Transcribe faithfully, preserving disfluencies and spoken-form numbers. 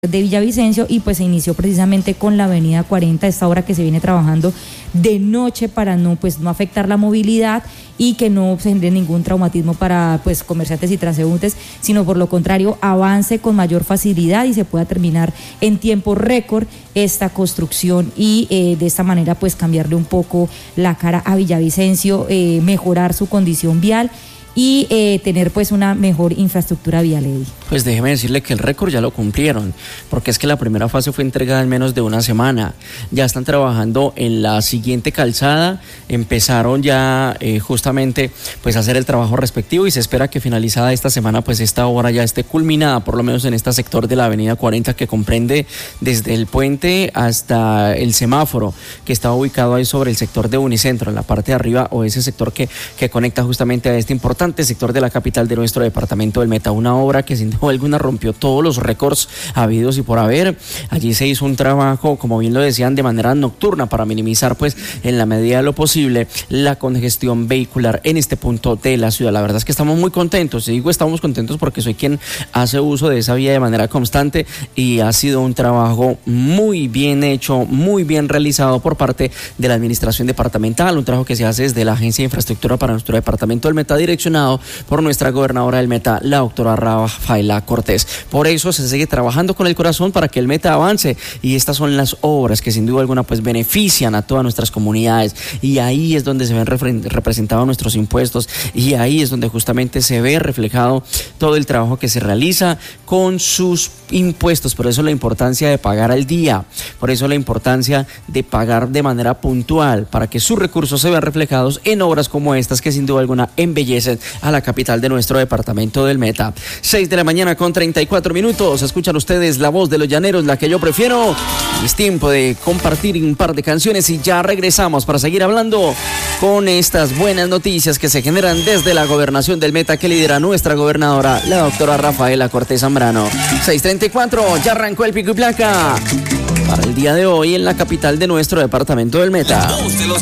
de Villavicencio, y pues se inició precisamente con la avenida cuarenta, esta obra que se viene trabajando de noche para no pues no afectar la movilidad y que no se genere ningún traumatismo para pues comerciantes y transeúntes, sino por lo contrario avance con mayor facilidad y se pueda terminar en tiempo récord esta construcción y eh, de esta manera pues cambiarle un poco la cara a Villavicencio, eh, mejorar su condición vial y eh, tener pues una mejor infraestructura vial, Eddie. Pues déjeme decirle que el récord ya lo cumplieron, porque es que la primera fase fue entregada en menos de una semana. Ya están trabajando en la siguiente calzada, empezaron ya eh, justamente pues a hacer el trabajo respectivo y se espera que finalizada esta semana pues esta obra ya esté culminada, por lo menos en este sector de la avenida cuarenta, que comprende desde el puente hasta el semáforo, que está ubicado ahí sobre el sector de Unicentro, en la parte de arriba, o ese sector que, que conecta justamente a este importante sector de la capital de nuestro departamento del Meta. Una obra que sin duda alguna rompió todos los récords habidos y por haber. Allí se hizo un trabajo, como bien lo decían, de manera nocturna para minimizar pues en la medida de lo posible la congestión vehicular en este punto de la ciudad. La verdad es que estamos muy contentos, y digo estamos contentos porque soy quien hace uso de esa vía de manera constante y ha sido un trabajo muy bien hecho, muy bien realizado por parte de la administración departamental, un trabajo que se hace desde la Agencia de Infraestructura para nuestro departamento del Meta, direccionado por nuestra gobernadora del Meta, la doctora Rafaela Cortés. Por eso se sigue trabajando con el corazón para que el Meta avance, y estas son las obras que sin duda alguna pues benefician a todas nuestras comunidades, y ahí es donde se ven representados nuestros impuestos, y ahí es donde justamente se ve reflejado todo el trabajo que se realiza con sus impuestos. Por eso la importancia de pagar al día, por eso la importancia de pagar de manera puntual, para que sus recursos se vean reflejados en obras como estas que sin duda alguna embellecen a la capital de nuestro departamento del Meta. seis de la mañana con treinta y cuatro minutos. Escuchan ustedes la voz de los llaneros, la que yo prefiero. Es tiempo de compartir un par de canciones y ya regresamos para seguir hablando con estas buenas noticias que se generan desde la gobernación del Meta, que lidera nuestra gobernadora, la doctora Rafaela Cortés Zambrano. seis treinta y cuatro, ya arrancó el pico y placa para el día de hoy en la capital de nuestro departamento del Meta.